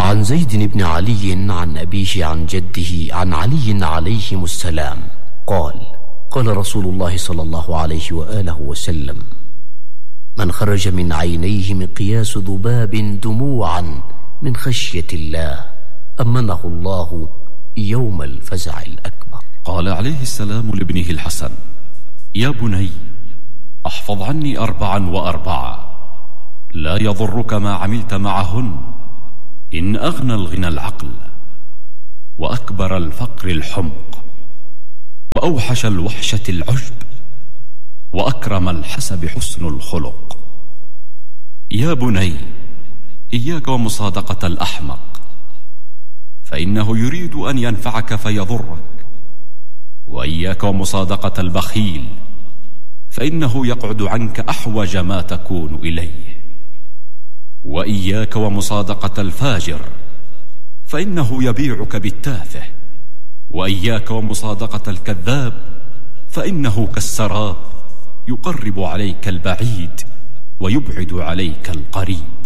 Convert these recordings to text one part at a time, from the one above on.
عن زيد بن علي عن أبيه عن جده عن علي عليهم السلام قال: قال رسول الله صلى الله عليه وآله وسلم: من خرج من عينيه مقياس ذباب دموعا من خشية الله أمنه الله يوم الفزع الأكبر. قال عليه السلام لابنه الحسن: يا بني، احفظ عني 4 لا يضرك ما عملت معهن، إن أغنى الغنى العقل، وأكبر الفقر الحمق، وأوحش الوحشة العجب، وأكرم الحسب حسن الخلق. يا بني، إياك ومصادقة الأحمق، فإنه يريد أن ينفعك فيضرك، وإياك ومصادقة البخيل، فإنه يقعد عنك أحوج ما تكون إليه. وإياك ومصادقة الفاجر، فإنه يبيعك بالتافه. وإياك ومصادقة الكذاب، فإنه كالسراب يقرب عليك البعيد ويبعد عليك القريب.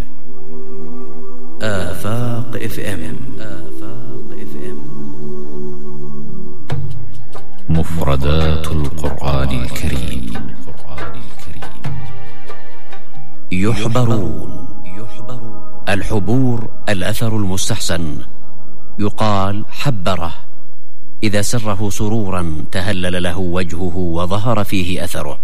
آفاق FM. مفردات القرآن الكريم. يحبرون. الحبور الأثر المستحسن، يقال حبره إذا سره سرورا تهلل له وجهه وظهر فيه أثره.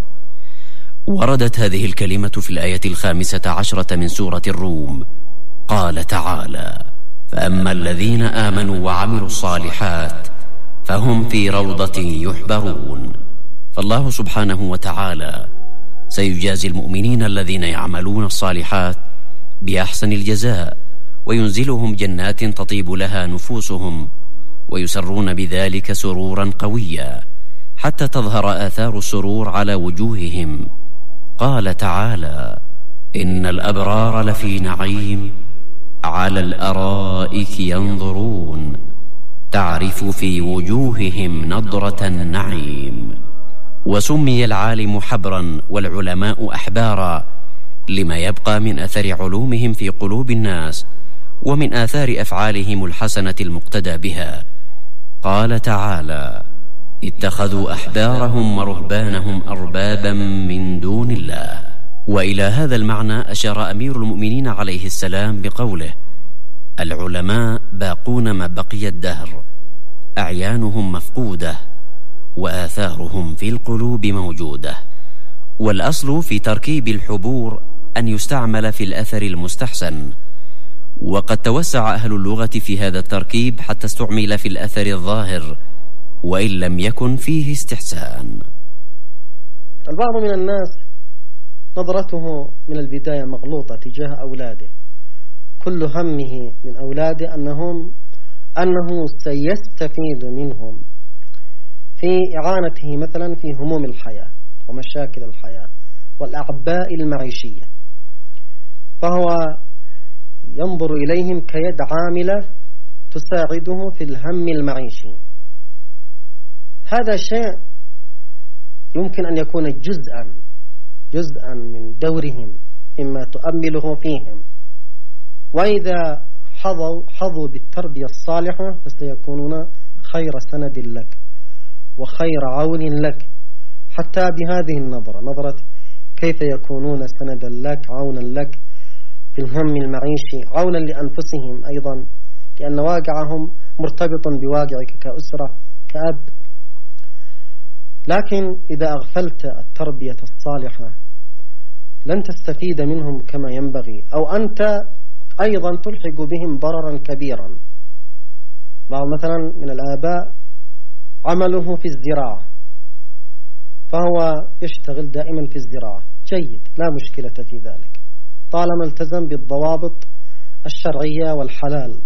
وردت هذه الكلمة في الآية 15 من سورة الروم. قال تعالى: فأما الذين آمنوا وعملوا الصالحات فهم في روضة يحبرون. فالله سبحانه وتعالى سيجازي المؤمنين الذين يعملون الصالحات بأحسن الجزاء، وينزلهم جنات تطيب لها نفوسهم، ويسرون بذلك سرورا قويا حتى تظهر آثار السرور على وجوههم. قال تعالى: إن الأبرار لفي نعيم على الأرائك ينظرون تعرف في وجوههم نضرة النعيم. وسمي العالم حبرا والعلماء أحبارا لما يبقى من أثر علومهم في قلوب الناس، ومن آثار أفعالهم الحسنة المقتدى بها. قال تعالى: اتخذوا أحبارهم ورهبانهم أربابا من دون الله. وإلى هذا المعنى أشار أمير المؤمنين عليه السلام بقوله: العلماء باقون ما بقي الدهر، أعيانهم مفقودة وآثارهم في القلوب موجودة. والأصل في تركيب الحبور أن يستعمل في الأثر المستحسن، وقد توسع أهل اللغة في هذا التركيب حتى استعمل في الأثر الظاهر وإن لم يكن فيه استحسان. البعض من الناس نظرته من البداية مغلوطة تجاه أولاده، كل همه من أولاده أنه سيستفيد منهم في إعانته مثلا في هموم الحياة ومشاكل الحياة والأعباء المعيشية، فهو ينظر إليهم كيد عاملة تساعده في الهم المعيشي. هذا شيء يمكن أن يكون جزءا من دورهم مما تؤمله فيهم، وإذا حظوا بالتربية الصالحة فسيكونون خير سند لك وخير عون لك، حتى بهذه النظرة، نظرة كيف يكونون سندا لك عونا لك في الهم المعيشي، عونا لأنفسهم أيضا، لأن واقعهم مرتبط بواقعك كأسرة كأب. لكن إذا أغفلت التربية الصالحة لن تستفيد منهم كما ينبغي، أو أنت أيضا تلحق بهم ضررا كبيرا. بعض مثلا من الآباء عمله في الزراعة، فهو يشتغل دائما في الزراعة، جيد، لا مشكلة في ذلك طالما التزم بالضوابط الشرعية والحلال.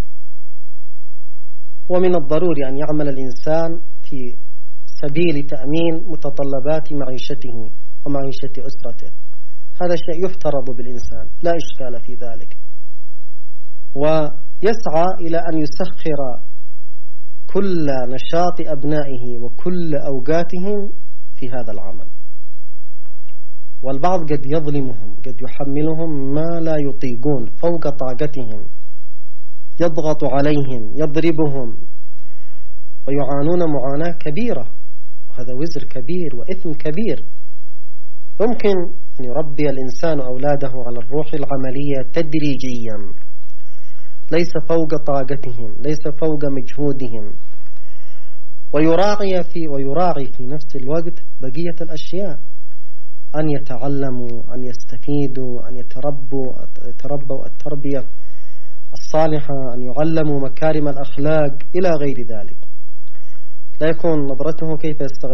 ومن الضروري أن يعمل الإنسان في سبيل تأمين متطلبات معيشته ومعيشة أسرته، هذا شيء يفترض بالإنسان، لا إشكال في ذلك، ويسعى إلى أن يسخر كل نشاط أبنائه وكل أوقاتهم في هذا العمل. والبعض قد يظلمهم، قد يحملهم ما لا يطيقون فوق طاقتهم، يضغط عليهم يضربهم ويعانون معاناة كبيرة، وهذا وزر كبير وإثم كبير. يمكن أن يربي الإنسان أولاده على الروح العملية تدريجيا، ليس فوق طاقتهم، ليس فوق مجهودهم، ويراعي في نفس الوقت بقية الأشياء، أن يتعلموا، أن يستفيدوا، أن يتربوا التربية الصالحة، أن يعلموا مكارم الأخلاق إلى غير ذلك. لا يكون نظرته كيف يستغل